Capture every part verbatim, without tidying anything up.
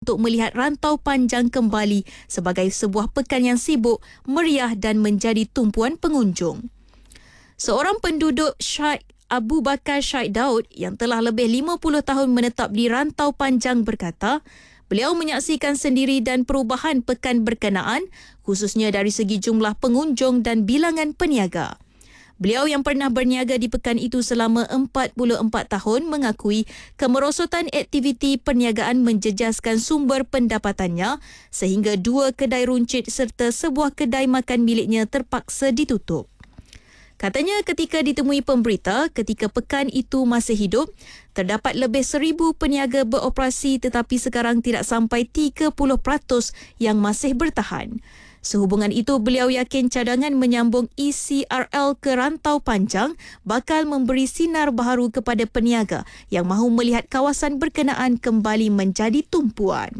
untuk melihat Rantau Panjang kembali sebagai sebuah pekan yang sibuk, meriah dan menjadi tumpuan pengunjung. Seorang penduduk Syed Abu Bakar Syed Daud yang telah lebih lima puluh tahun menetap di Rantau Panjang berkata, beliau menyaksikan sendiri dan perubahan pekan berkenaan, khususnya dari segi jumlah pengunjung dan bilangan peniaga. Beliau yang pernah berniaga di pekan itu selama empat puluh empat tahun mengakui kemerosotan aktiviti perniagaan menjejaskan sumber pendapatannya sehingga dua kedai runcit serta sebuah kedai makan miliknya terpaksa ditutup. Katanya ketika ditemui pemberita ketika pekan itu masih hidup, terdapat lebih seribu peniaga beroperasi tetapi sekarang tidak sampai tiga puluh peratus yang masih bertahan. Sehubungan itu, beliau yakin cadangan menyambung E C R L ke Rantau Panjang bakal memberi sinar baharu kepada peniaga yang mahu melihat kawasan berkenaan kembali menjadi tumpuan.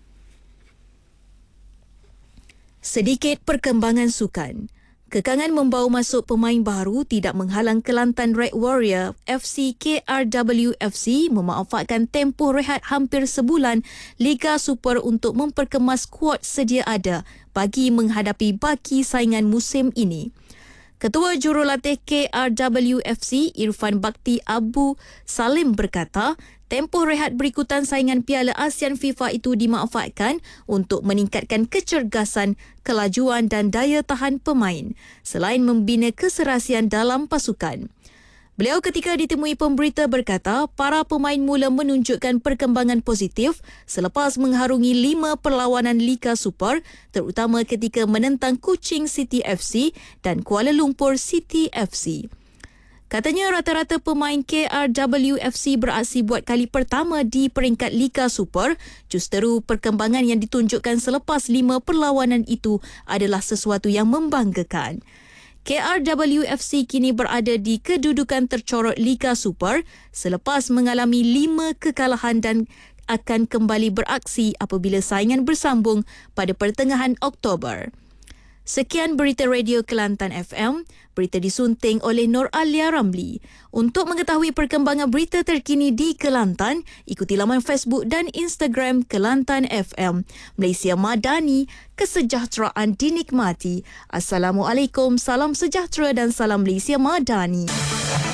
Sedikit perkembangan sukan. Kekangan membawa masuk pemain baru tidak menghalang Kelantan Red Warrior F C K R W F C memanfaatkan tempoh rehat hampir sebulan Liga Super untuk memperkemas skuad sedia ada bagi menghadapi baki saingan musim ini. Ketua Jurulatih K R W F C Irfan Bakti Abu Salim berkata, tempoh rehat berikutan saingan Piala ASEAN FIFA itu dimanfaatkan untuk meningkatkan kecergasan, kelajuan dan daya tahan pemain, selain membina keserasian dalam pasukan. Beliau ketika ditemui pemberita berkata, para pemain mula menunjukkan perkembangan positif selepas mengharungi lima perlawanan Liga Super, terutama ketika menentang Kuching City F C dan Kuala Lumpur City F C. Katanya rata-rata pemain K R W F C beraksi buat kali pertama di peringkat Liga Super, justeru perkembangan yang ditunjukkan selepas lima perlawanan itu adalah sesuatu yang membanggakan. K R W F C kini berada di kedudukan tercorot Liga Super selepas mengalami lima kekalahan dan akan kembali beraksi apabila saingan bersambung pada pertengahan Oktober. Sekian berita Radio Kelantan F M, berita disunting oleh Nur Alia Ramli. Untuk mengetahui perkembangan berita terkini di Kelantan, ikuti laman Facebook dan Instagram Kelantan F M. Malaysia Madani, kesejahteraan dinikmati. Assalamualaikum, salam sejahtera dan salam Malaysia Madani.